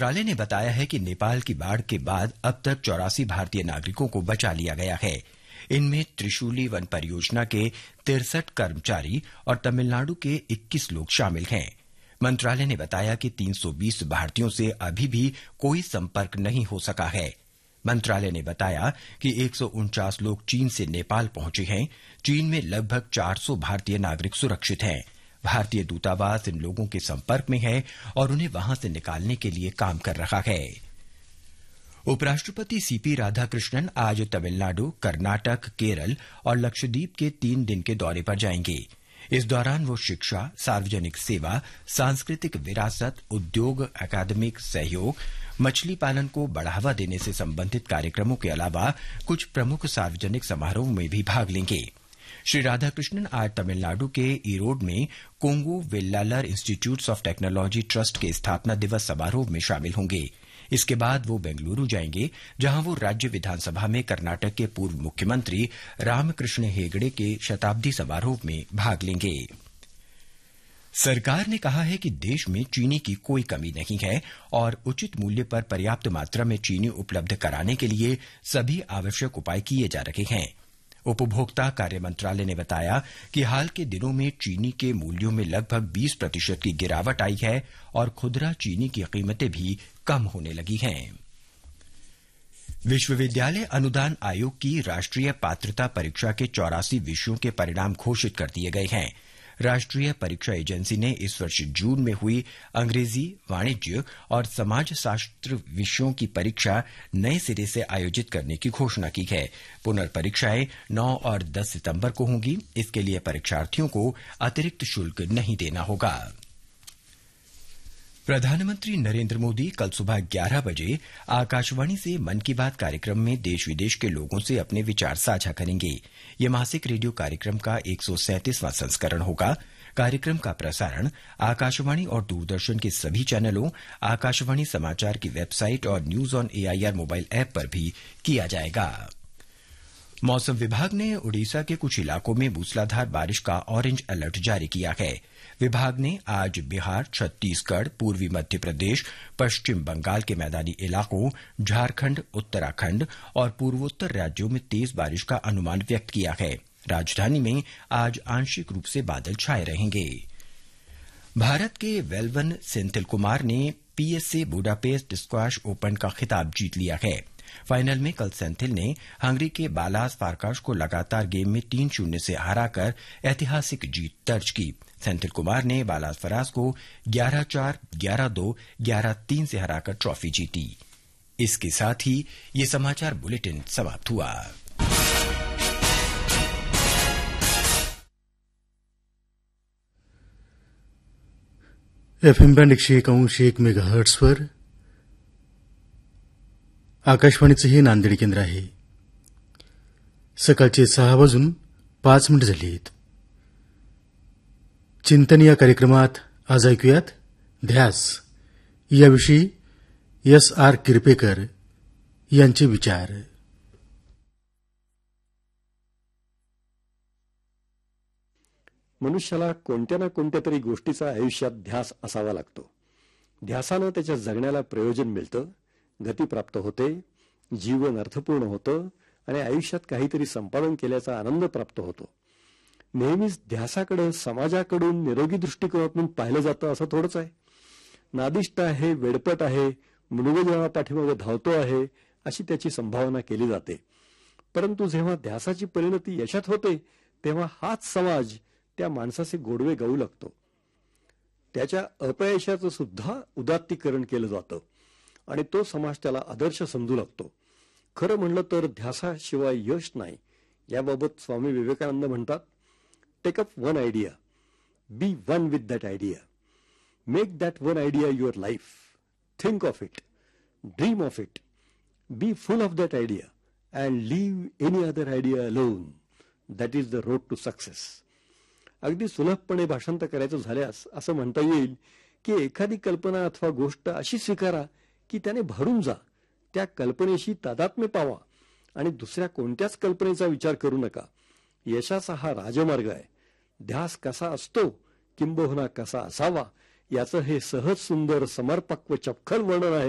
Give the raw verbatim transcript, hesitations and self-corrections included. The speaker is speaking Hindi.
मंत्रालय ने बताया है कि नेपाल की बाढ़ के बाद अब तक चौरासी भारतीय नागरिकों को बचा लिया गया है। इनमें त्रिशूली वन परियोजना के तिरसठ कर्मचारी और तमिलनाडु के इक्कीस लोग शामिल हैं। मंत्रालय ने बताया कि तीन सौ बीस भारतीयों से अभी भी कोई संपर्क नहीं हो सका है। मंत्रालय ने बताया कि एक सौ उनचास लोग चीन से नेपाल पहुंचे हैं। चीन में लगभग चार सौ भारतीय नागरिक सुरक्षित हैं। भारतीय दूतावास इन लोगों के संपर्क में है और उन्हें वहां से निकालने के लिए काम कर रहा है। उपराष्ट्रपति सीपी राधाकृष्णन आज तमिलनाडु, कर्नाटक, केरल और लक्षद्वीप के तीन दिन के दौरे पर जाएंगे। इस दौरान वो शिक्षा, सार्वजनिक सेवा, सांस्कृतिक विरासत, उद्योग, अकादमिक सहयोग, मछली पालन को बढ़ावा देने से संबंधित कार्यक्रमों के अलावा कुछ प्रमुख सार्वजनिक समारोह में भी भाग लेंगे। श्री राधाकृष्णन आज तमिलनाडु के ईरोड में Kongu Vellalar institute of technology trust के स्थापना दिवस समारोह में शामिल होंगे। इसके बाद वो बेंगलुरु जाएंगे, जहां वो राज्य विधानसभा में कर्नाटक के पूर्व मुख्यमंत्री रामकृष्ण हेगड़े के शताब्दी समारोह में भाग लेंगे। सरकार ने कहा है कि देश में चीनी की कोई कमी नहीं है और उचित मूल्य पर पर्याप्त मात्रा में चीनी उपलब्ध कराने के लिए सभी आवश्यक उपाय किए जा रहे हैं। उपभोक्ता कार्य मंत्रालय ने बताया कि हाल के दिनों में चीनी के मूल्यों में लगभग बीस प्रतिशत की गिरावट आई है और खुदरा चीनी की कीमतें भी कम होने लगी हैं। विश्वविद्यालय अनुदान आयोग की राष्ट्रीय पात्रता परीक्षा के चौरासी विषयों के परिणाम घोषित कर दिए गए हैं। राष्ट्रीय परीक्षा एजेंसी ने इस वर्ष जून में हुई अंग्रेजी, वाणिज्य और समाजशास्त्र विषयों की परीक्षा नए सिरे से आयोजित करने की घोषणा की है। पुनर्परीक्षाएं नौ और दस सितंबर को होंगी। इसके लिए परीक्षार्थियों को अतिरिक्त शुल्क नहीं देना होगा। प्रधानमंत्री नरेंद्र मोदी कल सुबह ग्यारह बजे आकाशवाणी से मन की बात कार्यक्रम में देश विदेश के लोगों से अपने विचार साझा करेंगे। ये मासिक रेडियो कार्यक्रम का एक सौ सैंतीसवां संस्करण होगा। कार्यक्रम का प्रसारण आकाशवाणी और दूरदर्शन के सभी चैनलों, आकाशवाणी समाचार की वेबसाइट और news on AIR mobile app पर भी किया जाएगा। मौसम विभाग ने ओडिशा के कुछ इलाकों में मूसलाधार बारिश का ऑरेंज अलर्ट जारी किया है। विभाग ने आज बिहार, छत्तीसगढ़, पूर्वी मध्य प्रदेश, पश्चिम बंगाल के मैदानी इलाकों, झारखंड, उत्तराखंड और पूर्वोत्तर राज्यों में तेज बारिश का अनुमान व्यक्त किया है। राजधानी में आज आंशिक रूप से बादल छाए रहेंगे। भारत के वेलवन सेंथिल कुमार ने पीएसए बुडापेस्ट स्क्वैश ओपन का खिताब जीत लिया है। फाइनल में कल सेंथिल ने हंगरी के बालास फारकाश को लगातार गेम में तीन शून्य से हराकर ऐतिहासिक जीत दर्ज की। सेंथिल कुमार ने बालास फराज को ग्यारह चार, ग्यारह दो, ग्यारह तीन से हराकर ट्रॉफी जीती। इसके साथ ही ये समाचार बुलेटिन समाप्त हुआ। एफएम बँड एकशे एक अंश एक मेगाहर्ट्झवर आकाशवाणीचं हे नांदेड केंद्र आहे। सकाळचे सहा वाजून पाच मिनिट झाली आहेत। चिंतन या कार्यक्रमात आज ऐकूयात ध्यास याविषयी एस आर किरपेकर यांचे विचार। मनुष्याला कोणत्या ना कोणत्या तरी गोष्टीचा आयुष्यात ध्यास असावा लागतो। ध्यासानं त्याच्या जगण्याला प्रयोजन मिळतं, गती प्राप्त होते, जीवन अर्थपूर्ण होतं आणि आयुष्यात काहीतरी संपादन केल्याचा आनंद प्राप्त होतो। नेहमीच ध्यासाकडे समाजाकडून निरोगी दृष्टिकोनातून पाहिलं जातं असं थोडंच आहे। नादिष्ट आहे, वेडपट आहे, मृगजळा पाठीमागे धावतो आहे अशी त्याची संभावना केली जाते। परंतु जेव्हा ध्यासाची परिणती यशात होते तेव्हा हाच समाज त्या माणसाचे गोडवे गाऊ लागतो। त्याच्या अपयशाचं सुद्धा उदात्तीकरण केलं जातं आणि तो समाज त्याला आदर्श समजू लागतो। खरं म्हणलं तर ध्यासाशिवाय यश नाही। याबाबत स्वामी विवेकानंद म्हणतात, take up one idea, B one with that idea, make that one idea your life, think of it, dream of it, B full of that idea and leave any other idea alone. That is the road to success. अगदी सुलभपणे भाषांतर करायचं झाल्यास असं म्हणता येईल की एखादी कल्पना अथवा गोष्ट अशी स्वीकारा की त्याने भरून जा, त्या कल्पनेशी तादात्म्य पावा आणि दुसऱ्या कोणत्याच कल्पनेचा विचार करू नका. यशाचा हा राजमार्ग आहे. ध्यास कसा असतो किंबहुना कसा असावा याचं हे सहज सुंदर समर्पक व चपखल वर्णन आहे